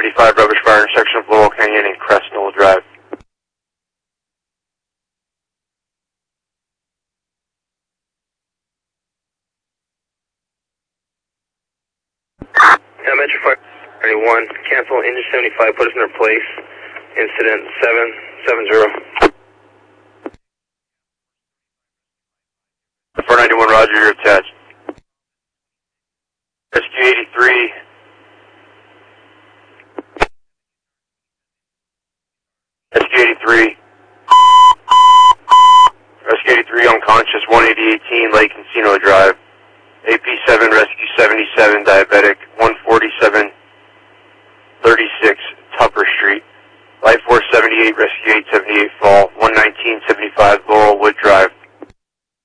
75 Rubbish Fire intersection of Laurel Canyon and Crest Knoll Drive. Yeah, Metro Fire 31, cancel engine 75, put us in their place. Incident 770. 491 Roger, you're attached. Rescue 83. Rescue 83. Rescue 83 unconscious, 18018 Lake Encino Drive. AP7 Rescue 77 diabetic, 14736 Tupper Street. Life Force 78 Rescue 878 Fall, 11975 Laurelwood Drive.